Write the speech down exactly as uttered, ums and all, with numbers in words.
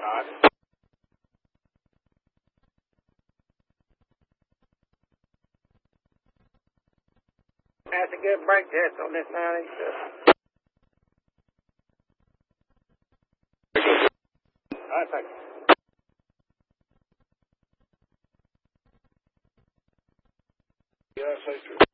Todd. That's a good brake test on this ninety. All right, thank you. Yeah, say true.